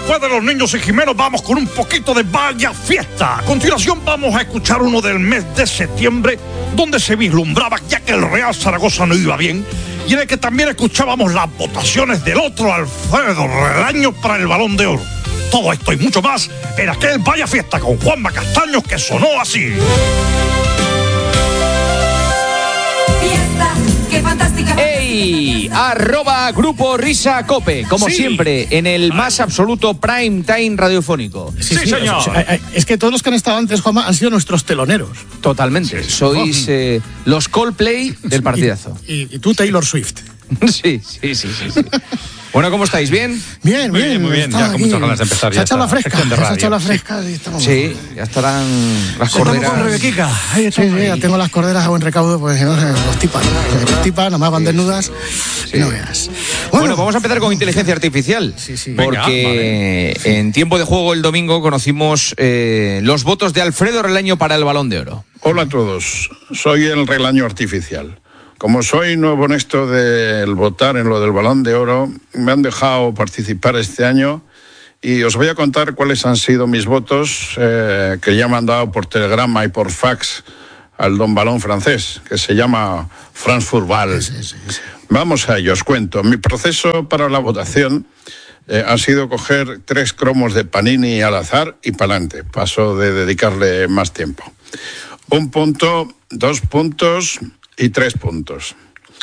después de Los Niños y Jimeno, vamos con un poquito de Vaya Fiesta. A continuación vamos a escuchar uno del mes de septiembre, donde se vislumbraba ya que el Real Zaragoza no iba bien, y en el que también escuchábamos las votaciones del otro Alfredo Relaño para el Balón de Oro. Todo esto y mucho más en aquel Vaya Fiesta con Juanma Castaños, que sonó así. ¡Ey! @Grupo Risa Cope, como siempre, en el más absoluto prime time radiofónico. Sí, señor. Es que todos los que han estado antes, Juanma, han sido nuestros teloneros. Totalmente. Sois los Coldplay del partidazo. Y tú, Taylor Swift. Sí. Bueno, ¿cómo estáis? ¿Bien? Bien. Muy bien. Ya con muchas ganas de empezar. Se ha echado la fresca. Sí, ya estarán las corderas. Con Rebequica. Sí, ya tengo las corderas a buen recaudo, pues no sé, los tipan, nomás van desnudas. Sí. No veas. Bueno, vamos a empezar con inteligencia artificial. Sí. Porque en tiempo de juego el domingo conocimos los votos de Alfredo Relaño para el Balón de Oro. Hola a todos, soy el Relaño Artificial. Como soy nuevo en esto del votar en lo del Balón de Oro, me han dejado participar este año y os voy a contar cuáles han sido mis votos que ya me han dado por telegrama y por fax al don Balón francés, que se llama France Football. Sí. Vamos a ello, os cuento. Mi proceso para la votación ha sido coger 3 cromos de Panini al azar y pa'lante. Paso de dedicarle más tiempo. 1 punto, 2 puntos... y 3 puntos.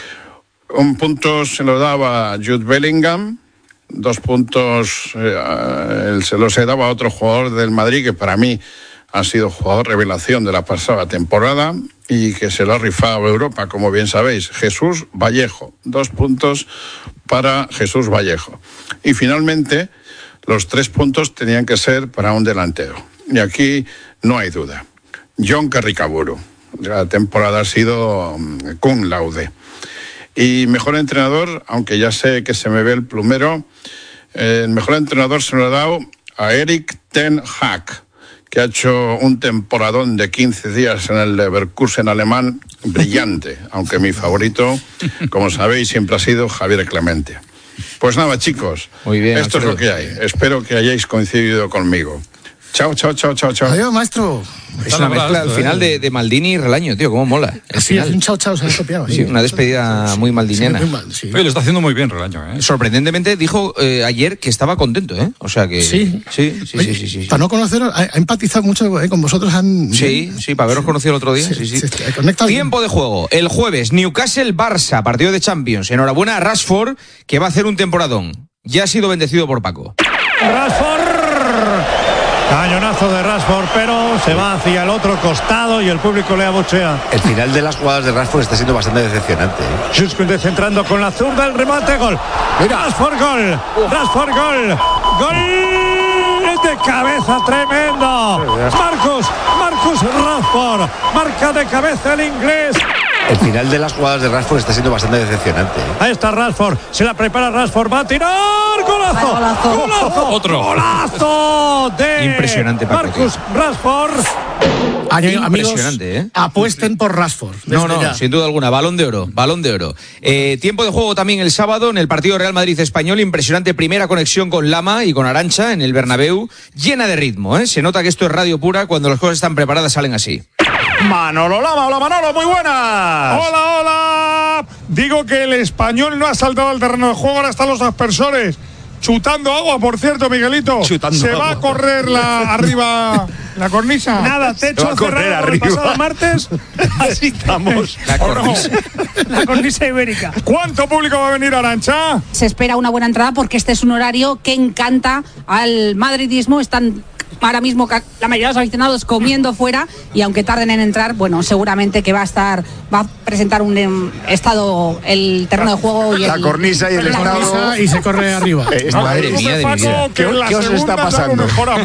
1 punto se lo daba a Jude Bellingham, 2 puntos se los he dado a otro jugador del Madrid que para mí ha sido jugador revelación de la pasada temporada y que se lo ha rifado a Europa, como bien sabéis, Jesús Vallejo. 2 puntos para Jesús Vallejo. Y finalmente, los 3 puntos tenían que ser para un delantero. Y aquí no hay duda. John Carricaburu. La temporada ha sido cum laude. Y mejor entrenador, aunque ya sé que se me ve el plumero, el mejor entrenador se lo ha dado a Erik ten Hag, que ha hecho un temporadón de 15 días en el Leverkusen alemán brillante, aunque mi favorito, como sabéis, siempre ha sido Javier Clemente. Pues nada, chicos, muy bien, esto Alfredo. Es lo que hay. Espero que hayáis coincidido conmigo. Chao. Adiós, maestro. Es una mezcla al final de Maldini y Relaño, tío, cómo mola. Sí, es un chao, se ha copiado. Sí, una despedida muy maldiniana. Sí. Oye, lo está haciendo muy bien Relaño, ¿eh? Sorprendentemente dijo ayer que estaba contento, ¿eh? O sea que... Sí. Oye, para no conoceros, ha empatizado mucho con vosotros. Sí, para haberos conocido el otro día. Sí. Tiempo de juego. El jueves, Newcastle-Barça, partido de Champions. Enhorabuena a Rashford, que va a hacer un temporadón. Ya ha sido bendecido por Paco. Rashford. Cañonazo de Rashford, pero se va hacia el otro costado y el público le abuchea. El final de las jugadas de Rashford está siendo bastante decepcionante. Juskund centrando con la zurda, el remate, gol. Mira. Rashford, gol. Gol de cabeza, tremendo. Marcus Rashford, marca de cabeza el inglés. El final de las jugadas de Rashford está siendo bastante decepcionante. Ahí está Rashford, se la prepara Rashford, va a tirar, golazo. Otro golazo de impresionante Marcus Rashford. Impresionante, amigos, apuesten por Rashford. No, sin duda alguna, Balón de Oro. Tiempo de juego también el sábado en el partido Real Madrid-Español. Impresionante primera conexión con Lama y con Arantxa en el Bernabéu, llena de ritmo, ¿eh? Se nota que esto es radio pura, cuando las cosas están preparadas salen así. Manolo Lama, hola Manolo, muy buenas. Hola. Digo que el Español no ha saltado al terreno de juego, ahora están los aspersores. Chutando agua, por cierto, Miguelito. Se va a correr arriba la cornisa. Nada, techo cerrado el pasado martes. Así estamos. La cornisa ibérica. ¿Cuánto público va a venir a Arantxa? Se espera una buena entrada porque este es un horario que encanta al madridismo. Están ahora mismo la mayoría de los aficionados comiendo fuera y aunque tarden en entrar, bueno, seguramente que va a presentar un estado el terreno de juego y la cornisa y el estado y se corre arriba. Madre mía de mi vida. ¿Qué os está pasando?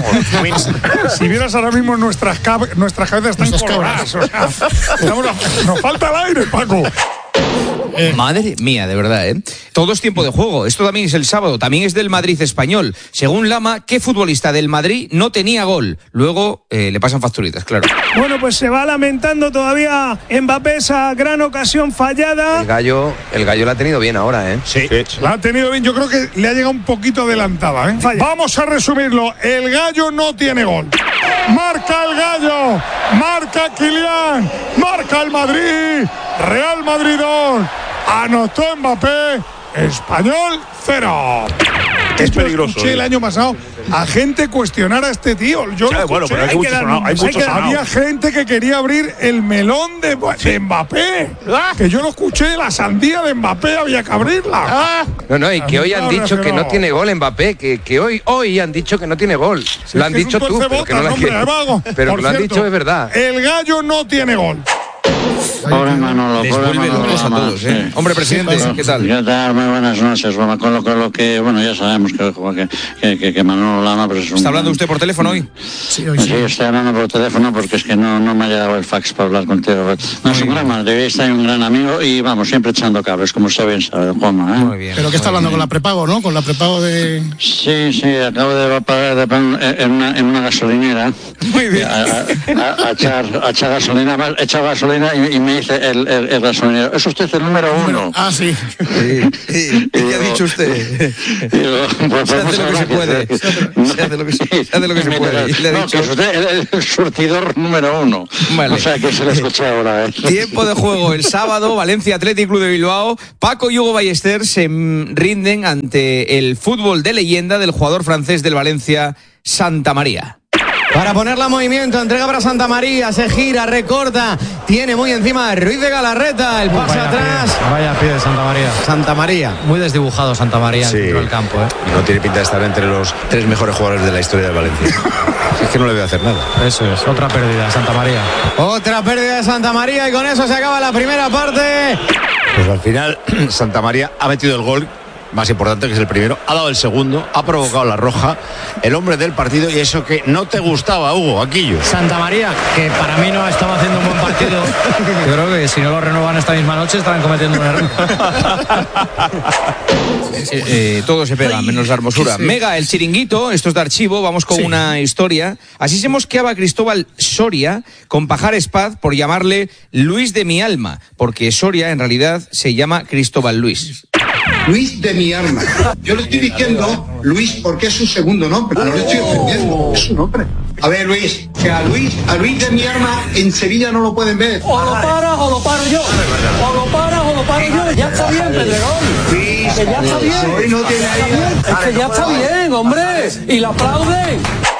Si vieras ahora mismo nuestras cabezas están coloradas. Nos falta el aire, Paco. Madre mía, de verdad, ¿eh? Todo es tiempo de juego. Esto también es el sábado, también es del Madrid español. Según Lama, ¿qué futbolista del Madrid no tenía gol? Luego le pasan facturitas, claro. Bueno, pues se va lamentando todavía Mbappé esa gran ocasión fallada. El gallo la ha tenido bien ahora, ¿eh? Sí. La ha tenido bien, yo creo que le ha llegado un poquito adelantada, ¿eh? Vamos a resumirlo. El gallo no tiene gol. Marca el gallo, marca Kylian, marca el Madrid, Real Madrid 2, anotó Mbappé, Español 0. Es peligroso. Escuché el año pasado a gente cuestionar a este tío. Yo lo bueno, escuché. pero hay mucho sonado. Había gente que quería abrir el melón de Mbappé. Que yo lo escuché, la sandía de Mbappé había que abrirla. No, y que hoy han dicho que no tiene gol Mbappé, que hoy han dicho que no tiene gol. Lo han dicho tú, pero que no lo han dicho, es verdad. El gallo no tiene gol. Pobre Manolo, Les vuelve locos a todos, ¿eh? Hombre, presidente, ¿qué tal? ¿Qué tal? Muy buenas noches. Bueno, con lo que, bueno, ya sabemos que Manolo Lama pues es un... ¿Está hablando usted por teléfono hoy? Sí, estoy hablando por teléfono porque es que no me ha llegado el fax para hablar contigo. No, es un gran madridista y un gran amigo y vamos, siempre echando cables, como usted bien sabe, Juanma, ¿eh? Muy bien. ¿Pero qué está hablando con la prepago, no? Con la prepago de... Sí, acabo de pagar en una gasolinera. Muy bien. A echar gasolina, he echado gasolina y me dice el gasolinero, ¿es usted el número 1? Ah, sí. ¿Y qué ha dicho usted? Se hace lo que se puede. Se hace lo que se puede. Y le ha dicho... que es usted el surtidor número 1. Vale. O sea, que se lo escucha ahora. Tiempo de juego el sábado, Valencia Athletic Club de Bilbao. Paco y Hugo Ballester se rinden ante el fútbol de leyenda del jugador francés del Valencia, Santa María. Para ponerla en movimiento, entrega para Santa María, se gira, recorta, tiene muy encima Ruiz de Galarreta, el pase atrás. Vaya pie de Santa María. Santa María. Muy desdibujado Santa María dentro del campo, ¿eh? No tiene pinta de estar entre los 3 mejores jugadores de la historia de Valencia. Es que no le voy a hacer nada. Eso es, otra pérdida de Santa María. Otra pérdida de Santa María y con eso se acaba la primera parte. Pues al final Santa María ha metido el gol más importante, que es el primero, ha dado el segundo, ha provocado la roja, el hombre del partido, y eso que no te gustaba, Hugo, Aquillo. Santa María, que para mí no estaba haciendo un buen partido. Yo creo que si no lo renuevan esta misma noche estarán cometiendo un error. Todo se pega, menos la hermosura. Sí. Mega, el chiringuito, esto es de archivo, vamos con una historia. Así se mosqueaba Cristóbal Soria con Pajar Espaz por llamarle Luis de mi alma, porque Soria en realidad se llama Cristóbal Luis. Luis de mi alma. Yo le estoy diciendo Luis porque es su segundo nombre. No le estoy ofendiendo, es su nombre. A ver, Luis, que a Luis de mi alma en Sevilla no lo pueden ver. O lo paras o lo paro yo. O lo paras o lo paro yo. Ya está bien, Pedregón. Luis, que ya está bien. Hoy no tiene ahí. Es que ya está bien, hombre. Y lo aplauden.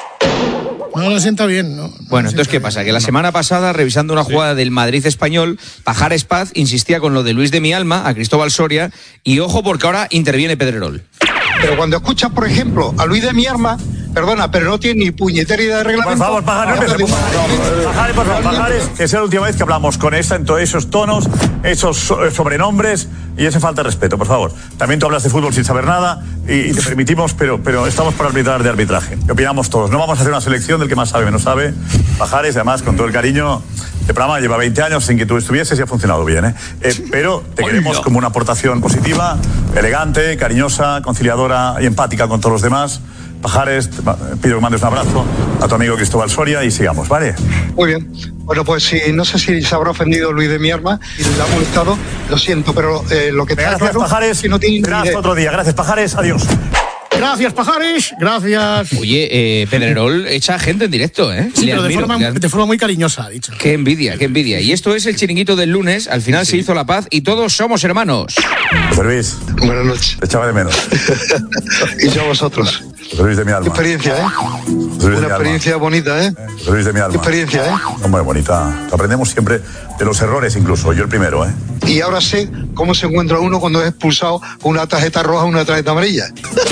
No lo sienta bien, ¿no? Bueno, entonces, ¿qué pasa? Que la semana pasada, revisando una jugada del Madrid español, Pajar Espaz insistía con lo de Luis de mi alma a Cristóbal Soria, y ojo porque ahora interviene Pedrerol. Pero cuando escuchas, por ejemplo, a Luis de mi arma, perdona, pero no tiene ni puñetera idea de reglamento. Por favor, Pajares, por favor, Pajares, que sea la última vez que hablamos con esta, en todos esos tonos, esos sobrenombres y ese falta de respeto, por favor. También tú hablas de fútbol sin saber nada y te permitimos, pero estamos para arbitrar de arbitraje. ¿Qué opinamos todos? No vamos a hacer una selección del que más sabe, menos sabe. Pajares, además, con todo el cariño, este programa lleva 20 años sin que tú estuvieses y ha funcionado bien, ¿eh? Pero te queremos como una aportación positiva, elegante, cariñosa, conciliadora y empática con todos los demás. Pajares, pido que mandes un abrazo a tu amigo Cristóbal Soria y sigamos, ¿vale? Muy bien. Bueno, pues sí, no sé si se habrá ofendido Luis de mi arma y le ha molestado, lo siento, pero lo que te gracias, claro, Pajares, si no tiene gracias otro día. Gracias, Pajares, adiós. Gracias, Pajares, gracias. Oye, Pedrerol echa gente en directo, ¿eh? Sí, pero de forma muy cariñosa, ha dicho. Qué envidia, qué envidia. Y esto es el chiringuito del lunes, al final se hizo la paz y todos somos hermanos. José Luis. Buenas noches. Te echaba de menos. Y yo a vosotros. José Luis de mi alma. Qué experiencia, ¿eh? Una experiencia bonita, ¿eh? José Luis de mi alma. Qué experiencia, ¿eh? Muy bonita. Aprendemos siempre de los errores, incluso. Yo el primero, ¿eh? Y ahora sé cómo se encuentra uno cuando es expulsado con una tarjeta roja o una tarjeta amarilla.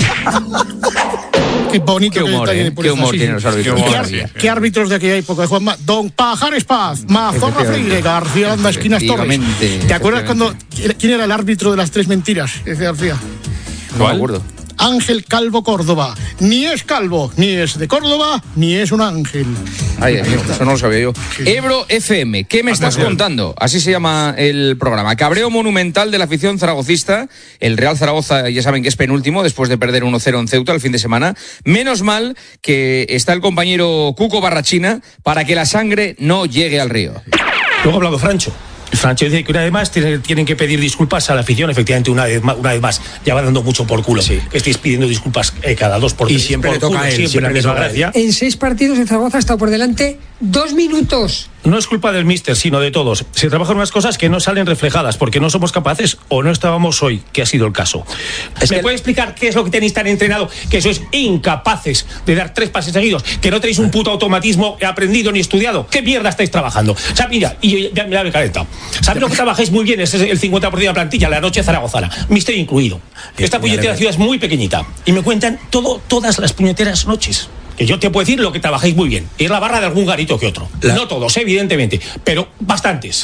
Qué bonito, qué humor, qué humor tienen los árbitros. ¿Qué árbitros de aquella época, Juanma? Don Pajares Paz, Mazorra Freire, García Landa, Esquinas Torres. ¿Te acuerdas cuando quién era el árbitro de las 3 mentiras? Ese García. No me acuerdo. Ángel Calvo Córdoba. Ni es calvo, ni es de Córdoba, ni es un ángel. Ay, eso no lo sabía yo. Ebro FM, ¿qué me estás contando? Así se llama el programa. Cabreo monumental de la afición zaragocista. El Real Zaragoza, ya saben que es penúltimo después de perder 1-0 en Ceuta el fin de semana. Menos mal que está el compañero Cuco Barrachina para que la sangre no llegue al río. Luego ha hablado Francho. Francho dice que una vez más tienen que pedir disculpas a la afición, efectivamente, una vez más. Ya va dando mucho por culo. Sí. Que estéis pidiendo disculpas cada 2 por 3. Y siempre le toca a él, siempre la misma gracia. En 6 partidos el Zaragoza ha estado por delante 2 minutos. No es culpa del míster, sino de todos. Se trabajan unas cosas que no salen reflejadas porque no somos capaces o no estábamos hoy, que ha sido el caso. ¿Me puede explicar qué es lo que tenéis tan entrenado? Que sois incapaces de dar 3 pases seguidos, que no tenéis un puto automatismo aprendido ni estudiado. ¿Qué mierda estáis trabajando? O sea, mira, y ya me he calentado. ¿Sabéis lo que trabajáis muy bien? Es el 50% de la plantilla, la noche zaragozana, míster incluido. Esta puñetera ciudad es muy pequeñita y me cuentan todas las puñeteras noches. Que yo te puedo decir lo que trabajáis muy bien. Es la barra de algún garito que otro. No todos, evidentemente, pero bastantes.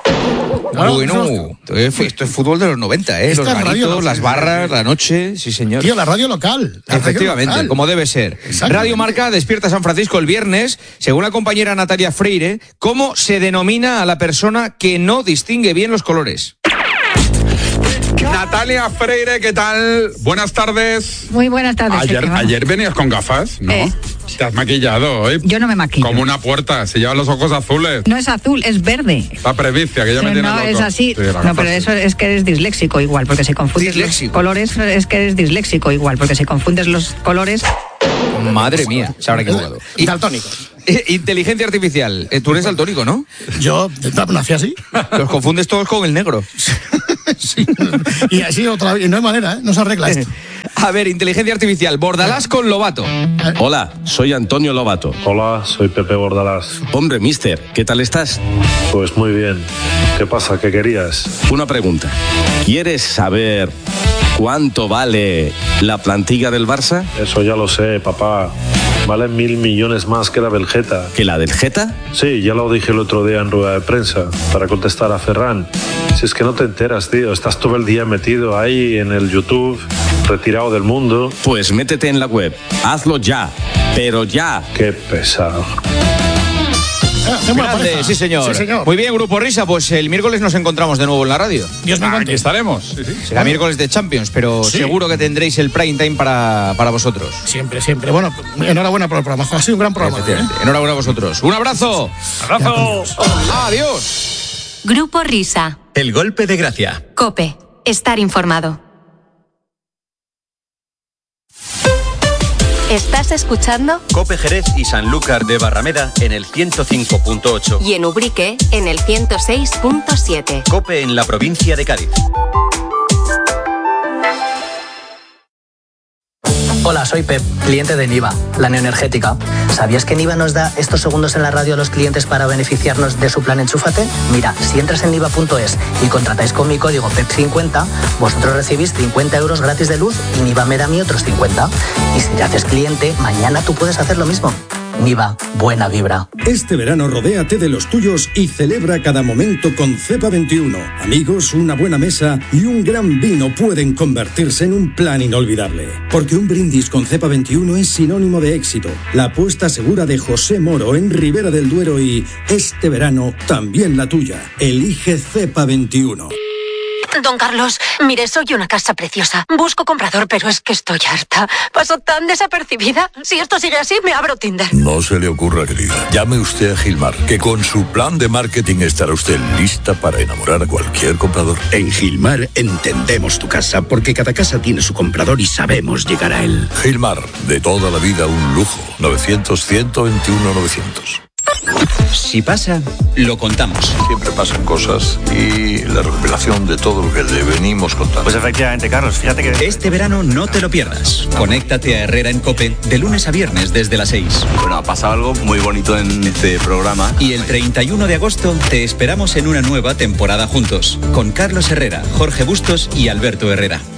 Bueno, esto es fútbol de los 90, ¿eh? Los garitos, las barras, la noche, sí señor. Tío, la radio local. Efectivamente, como debe ser. Radio Marca despierta San Francisco el viernes, según la compañera Natalia Freire, ¿cómo se denomina a la persona que no distingue bien los colores? Natalia Freire, ¿qué tal? Buenas tardes. Muy buenas tardes. Ayer venías con gafas, ¿no? Te has maquillado hoy. Yo no me maquillo. Como una puerta, se llevan los ojos azules. No es azul, es verde. La previcia, que ya me tiene loco. No, es así. No, pero eso es que eres disléxico igual, porque se confunden los colores. Es que eres disléxico igual, porque se confunden los colores. Madre mía, se habrá equivocado. Y daltónico. Inteligencia artificial. Tú eres daltónico, ¿no? Yo nací así. Los confundes todos con el negro. Sí. Y así otra vez. No hay manera, ¿eh? No se arregla esto. A ver, inteligencia artificial. Bordalás con Lobato. Hola, soy Antonio Lobato. Hola, soy Pepe Bordalás. Hombre, mister, ¿qué tal estás? Pues muy bien. ¿Qué pasa? ¿Qué querías? Una pregunta. ¿Quieres saber cuánto vale la plantilla del Barça? Eso ya lo sé, papá. Vale 1.000 millones más que la del Geta. ¿Que la del Geta? Sí, ya lo dije el otro día en rueda de prensa, para contestar a Ferran. Si es que no te enteras, tío. Estás todo el día metido ahí en el YouTube, retirado del mundo. Pues métete en la web. Hazlo ya. Pero ya. Qué pesado. Grande, sí señor. Muy bien, Grupo Risa, pues el miércoles nos encontramos de nuevo en la radio. Dios me Aquí estaremos. Sí. Será miércoles de Champions, pero seguro que tendréis el prime time para vosotros. Siempre. Bueno, enhorabuena por el programa. Ha sido un gran programa. Enhorabuena a vosotros. Un abrazo. ¡Abrazo! Adiós. Grupo Risa. El golpe de gracia. COPE. Estar informado. ¿Estás escuchando? COPE Jerez y Sanlúcar de Barrameda en el 105.8. Y en Ubrique en el 106.7. COPE en la provincia de Cádiz. Hola, soy Pep, cliente de Niva, la neoenergética. ¿Sabías que Niva nos da estos segundos en la radio a los clientes para beneficiarnos de su plan Enchúfate? Mira, si entras en niva.es y contratáis con mi código PEP50, vosotros recibís 50 euros gratis de luz y Niva me da a mí otros 50. Y si te haces cliente, mañana tú puedes hacer lo mismo. Niva, buena vibra. Este verano rodéate de los tuyos y celebra cada momento con Cepa 21. Amigos, una buena mesa y un gran vino pueden convertirse en un plan inolvidable. Porque un brindis con Cepa 21 es sinónimo de éxito. La apuesta segura de José Moro en Ribera del Duero y este verano también la tuya. Elige Cepa 21. Don Carlos, mire, soy una casa preciosa. Busco comprador, pero es que estoy harta. Paso tan desapercibida. Si esto sigue así, me abro Tinder. No se le ocurra, querida. Llame usted a Gilmar, que con su plan de marketing estará usted lista para enamorar a cualquier comprador. En Gilmar entendemos tu casa, porque cada casa tiene su comprador y sabemos llegar a él. Gilmar, de toda la vida un lujo. 900-121-900. Si pasa, lo contamos. Siempre pasan cosas y la revelación de todo lo que le venimos contando. Pues efectivamente, Carlos, fíjate que... Este verano no te lo pierdas. Conéctate a Herrera en COPE de lunes a viernes desde las 6. Bueno, ha pasado algo muy bonito en este programa. Y el 31 de agosto te esperamos en una nueva temporada juntos, con Carlos Herrera, Jorge Bustos y Alberto Herrera.